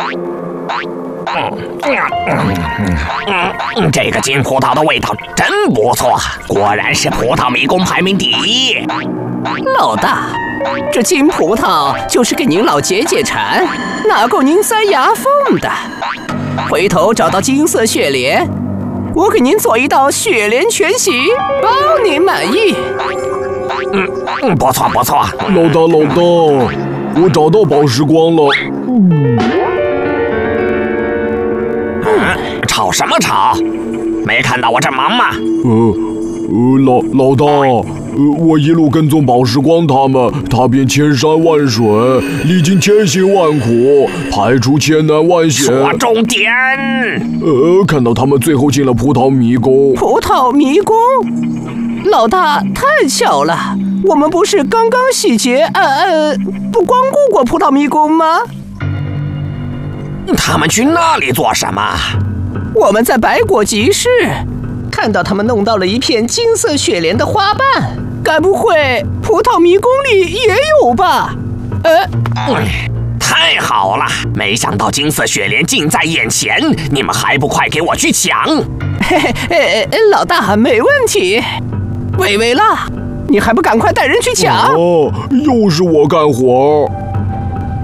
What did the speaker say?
这个金葡萄的味道真不错，果然是葡萄迷宫排名第一。 老大，这金葡萄就是给您老解解馋，哪够您塞牙缝的。回头找到金色雪莲，我给您做一道雪莲全席，包您满意。 不错不错。 老大，我找到宝石光了。 吵什么吵？没看到我这忙吗？ 老大，我一路跟踪宝石光他们，踏遍千山万水，历经千辛万苦，排除千难万险。 说重点。 看到他们最后进了葡萄迷宫。 葡萄迷宫？老大，太巧了，我们不是刚刚洗劫不光顾过葡萄迷宫吗？ 他们去那里做什么？ 我们在百果集市看到他们弄到了一片金色雪莲的花瓣，该不会葡萄迷宫里也有吧？ 太好了，没想到金色雪莲近在眼前，你们还不快给我去抢？ 老大，没问题。维维拉，你还不赶快带人去抢？ 又是我干活。